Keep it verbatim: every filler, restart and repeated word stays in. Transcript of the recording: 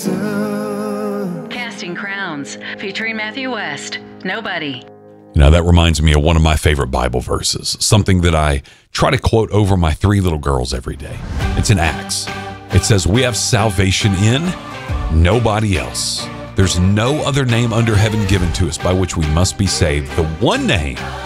answer. Casting Crowns, featuring Matthew West. Nobody. Now that reminds me of one of my favorite Bible verses, something that I try to quote over my three little girls every day. It's in Acts. It says, "We have salvation in nobody else. There's no other name under heaven given to us by which we must be saved. The one name